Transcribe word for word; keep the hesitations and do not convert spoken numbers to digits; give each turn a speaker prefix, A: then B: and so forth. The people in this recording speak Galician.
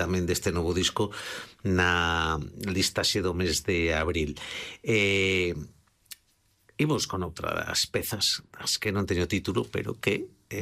A: tamén deste novo disco na listaxe do mes de abril. E imos con outra das pezas, as que non teño título, pero que